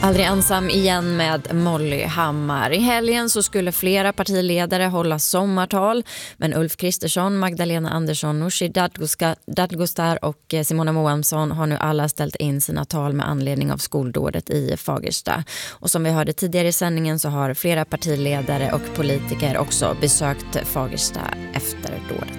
Aldrig ensam igen med Molly Hammar. I helgen så skulle flera partiledare hålla sommartal, men Ulf Kristersson, Magdalena Andersson, Nooshi Dadgostar och Simona Moamsson har nu alla ställt in sina tal med anledning av skoldådet i Fagersta. Och som vi hörde tidigare i sändningen så har flera partiledare och politiker också besökt Fagersta efter dådet.